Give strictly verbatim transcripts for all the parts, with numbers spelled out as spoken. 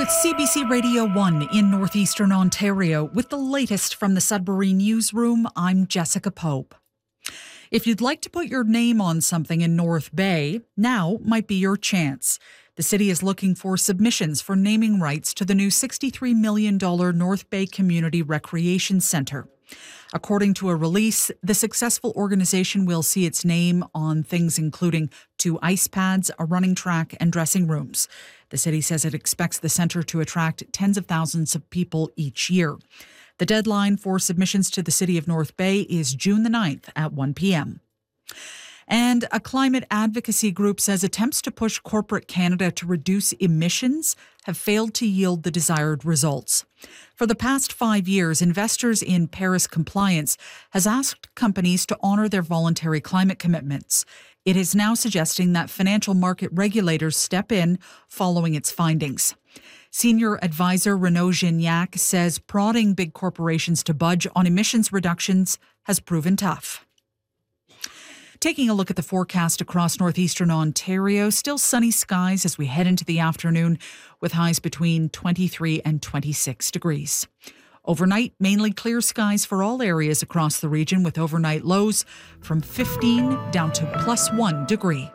with C B C Radio one in northeastern Ontario with the latest from the Sudbury Newsroom. I'm Jessica Pope. If you'd like to put your name on something in North Bay, now might be your chance. The city is looking for submissions for naming rights to the new sixty-three million dollars North Bay Community Recreation Centre. According to a release, the successful organization will see its name on things including two ice pads, a running track, and dressing rooms. The city says it expects the centre to attract tens of thousands of people each year. The deadline for submissions to the City of North Bay is June the ninth at one p.m. And a climate advocacy group says attempts to push corporate Canada to reduce emissions have failed to yield the desired results. For the past five years, Investors in Paris Compliance has asked companies to honour their voluntary climate commitments. It is now suggesting that financial market regulators step in following its findings. Senior advisor Renaud Gignac says prodding big corporations to budge on emissions reductions has proven tough. Taking a look at the forecast across northeastern Ontario, still sunny skies as we head into the afternoon with highs between twenty-three and twenty-six degrees. Overnight, mainly clear skies for all areas across the region with overnight lows from fifteen down to plus one degree.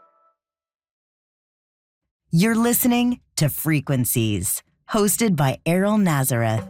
You're listening to Frequencies, hosted by Errol Nazareth.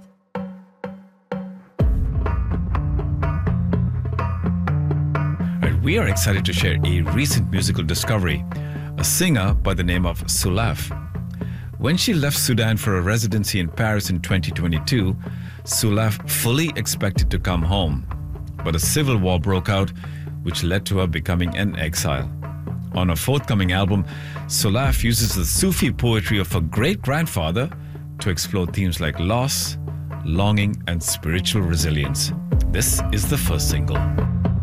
We are excited to share a recent musical discovery, a singer by the name of Soulaf. When she left Sudan for a residency in Paris in twenty twenty-two, Soulaf fully expected to come home. But a civil war broke out, which led to her becoming an exile. On her forthcoming album, Soulaf uses the Sufi poetry of her great-grandfather to explore themes like loss, longing, and spiritual resilience. This is the first single.